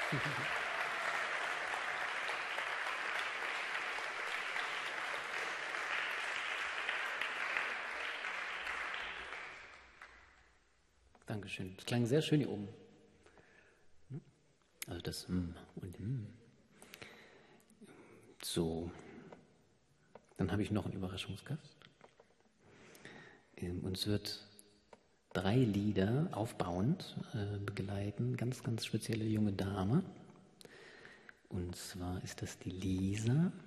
Dankeschön. Das klang sehr schön hier oben. Also das und So, dann habe ich noch einen Überraschungsgast. Uns wird 3 Lieder aufbauend begleiten, ganz, ganz spezielle junge Dame. Und zwar ist das die Lisa.